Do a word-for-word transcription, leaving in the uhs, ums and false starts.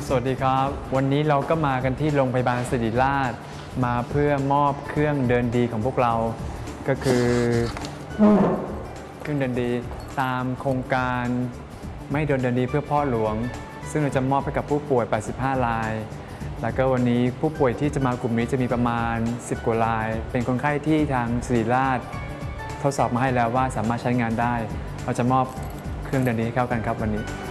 สวัสดีครับวันนี้เราก็มากันที่โรงพยาบาลศิริราชมาเพื่อมอบเครื่องเดินดีของพวกเราก็คือเครื่องเดินดีตามโครงการไม่เดินเดินดีเพื่อพ่อหลวงซึ่งเราจะมอบให้กับผู้ป่วยแปดสิบห้ารายแล้วก็วันนี้ผู้ป่วยที่จะมากลุ่มนี้จะมีประมาณสิบกว่ารายเป็นคนไข้ที่ทางศิริราชทดสอบมาให้แล้วว่าสามารถใช้งานได้เราจะมอบเครื่องเดินดีให้เข้ากันครับวันนี้